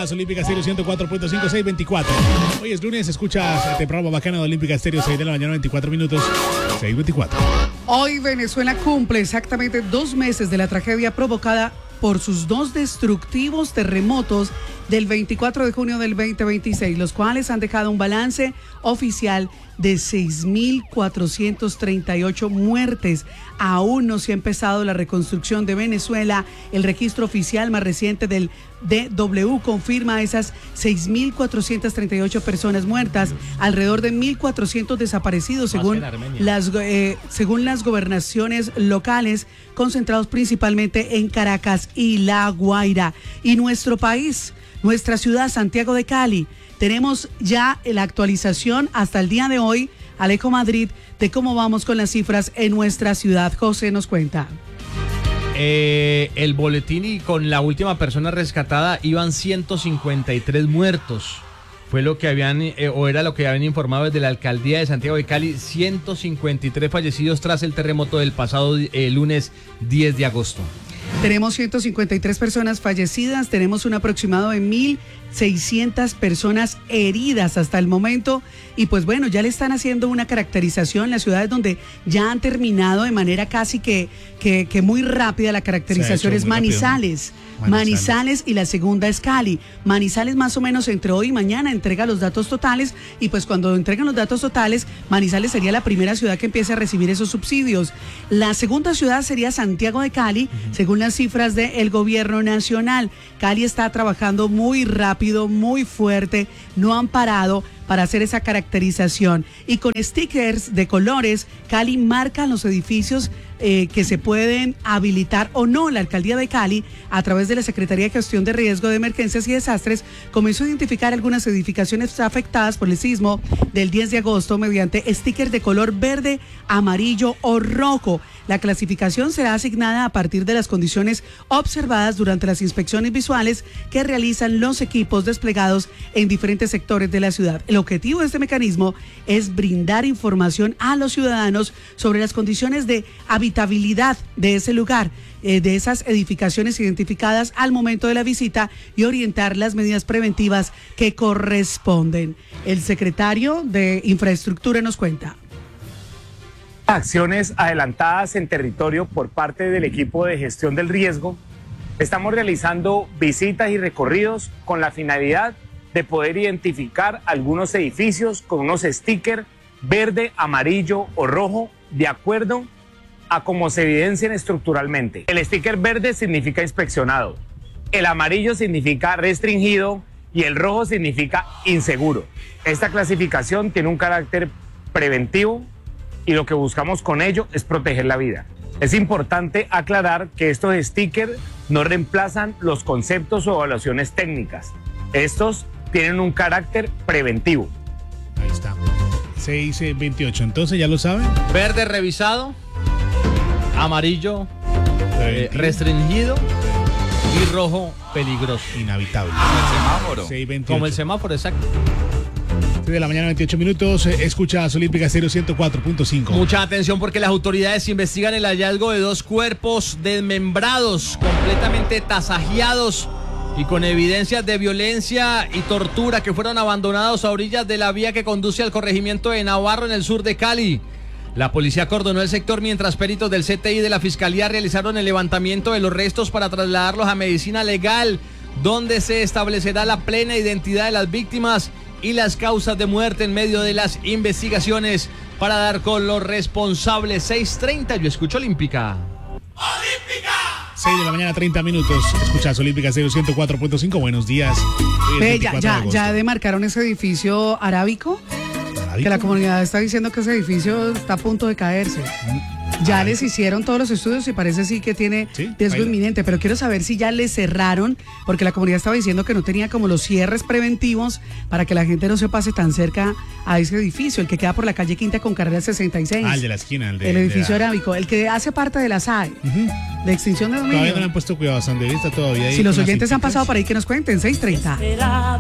escuchas Olímpica Estéreo 104.5, 624. Hoy es lunes, escuchas este programa bacano de Olímpica Estéreo, 6 de la mañana, 24 minutos, 624. Hoy Venezuela cumple exactamente 2 meses de la tragedia provocada por sus 2 destructivos terremotos del 24 de junio del 2026, los cuales han dejado un balance oficial de 6.438 muertes. Aún no se ha empezado la reconstrucción de Venezuela. El registro oficial más reciente del DW confirma esas 6.438 personas muertas, alrededor de 1.400 desaparecidos según las gobernaciones locales, concentrados principalmente en Caracas y La Guaira. Y nuestro país, nuestra ciudad, Santiago de Cali, tenemos ya la actualización hasta el día de hoy, Alejo Madrid, de cómo vamos con las cifras en nuestra ciudad. José nos cuenta. El boletín y con la última persona rescatada iban 153 muertos. Fue lo que habían, era lo que habían informado desde la alcaldía de Santiago de Cali, 153 fallecidos tras el terremoto del pasado lunes 10 de agosto. Tenemos 153 personas fallecidas, tenemos un aproximado de 1.600 personas heridas hasta el momento. Y pues bueno, ya le están haciendo una caracterización en las ciudades donde ya han terminado de manera casi que muy rápida. La caracterización es Manizales. Manizales y la segunda es Cali. Manizales más o menos entre hoy y mañana entrega los datos totales, y pues cuando entregan los datos totales, Manizales sería la primera ciudad que empiece a recibir esos subsidios. La segunda ciudad sería Santiago de Cali, según las cifras del gobierno nacional. Cali está trabajando muy rápido, muy fuerte, no han parado para hacer esa caracterización. Y con stickers de colores, Cali marca los edificios que se pueden habilitar o no. La alcaldía de Cali, a través de la Secretaría de Gestión de Riesgo de Emergencias y Desastres, comenzó a identificar algunas edificaciones afectadas por el sismo del 10 de agosto mediante stickers de color verde, amarillo o rojo. La clasificación será asignada a partir de las condiciones observadas durante las inspecciones visuales que realizan los equipos desplegados en diferentes sectores de la ciudad. El objetivo de este mecanismo es brindar información a los ciudadanos sobre las condiciones de habitabilidad de ese lugar, de esas edificaciones identificadas al momento de la visita, y orientar las medidas preventivas que corresponden. El secretario de Infraestructura nos cuenta. Acciones adelantadas en territorio por parte del equipo de gestión del riesgo. Estamos realizando visitas y recorridos con la finalidad de poder identificar algunos edificios con unos stickers verde, amarillo o rojo de acuerdo a cómo se evidencian estructuralmente. El sticker verde significa inspeccionado, el amarillo significa restringido y el rojo significa inseguro. Esta clasificación tiene un carácter preventivo y lo que buscamos con ello es proteger la vida. Es importante aclarar que estos stickers no reemplazan los conceptos o evaluaciones técnicas. Estos tienen un carácter preventivo. Ahí está. 628, entonces ya lo saben. Verde revisado, amarillo restringido y rojo peligroso. Inhabitable. Como el semáforo. 628. Como el semáforo, exacto. 6 de la mañana, 28 minutos. Escuchas Olímpica Estéreo 104.5. Mucha atención porque las autoridades investigan el hallazgo de 2 cuerpos desmembrados, completamente tasajeados y con evidencias de violencia y tortura, que fueron abandonados a orillas de la vía que conduce al corregimiento de Navarro en el sur de Cali. La policía acordonó el sector mientras peritos del CTI de la Fiscalía realizaron el levantamiento de los restos para trasladarlos a medicina legal, donde se establecerá la plena identidad de las víctimas y las causas de muerte en medio de las investigaciones para dar con los responsables. 6:30, yo escucho Olímpica. ¡Olímpica! 6 de la mañana, 30 minutos. Escuchas Olímpica Estéreo 104.5. Buenos días. Ya demarcaron ese edificio arábico. Que la comunidad está diciendo que ese edificio está a punto de caerse. Ya les hicieron todos los estudios y parece sí que tiene riesgo inminente, pero quiero saber si ya le cerraron, porque la comunidad estaba diciendo que no tenía como los cierres preventivos para que la gente no se pase tan cerca a ese edificio, el que queda por la calle Quinta con carrera 66. El de la esquina. El edificio arábico, el que hace parte de la SAE, de extinción de dominio. Todavía no le han puesto cuidado, Sandra, está todavía ahí. Si los oyentes han pasado por ahí, que nos cuenten, 6:30.